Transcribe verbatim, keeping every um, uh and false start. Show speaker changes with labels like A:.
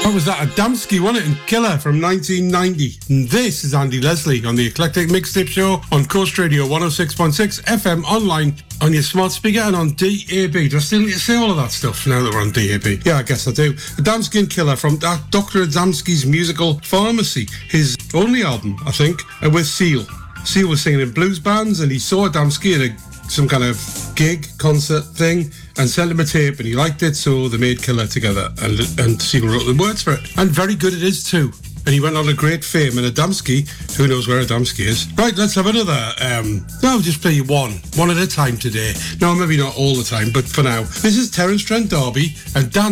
A: What was that? Adamski, wasn't it? And Killer from nineteen ninety. And this is Andy Leslie on the Eclectic Mixtape Show on Coast Radio one oh six point six F M, online on your smart speaker and on D A B. Do I still need to say all of that stuff now that we're on D A B? Yeah, I guess I do. Adamski and Killer from Doctor Adamski's Musical Pharmacy, his only album, I think, with Seal. Seal was singing in blues bands, and he saw Adamski at a some kind of gig, concert thing, and sent him a tape, and he liked it, so they made Killer together, and and Seal wrote the words for it. And very good it is too. And he went on to great fame, and Adamski, who knows where Adamski is. Right, let's have another. Um, I'll just play you one, one at a time today. No, maybe not all the time, but for now. This is Terence Trent D'Arby and Dan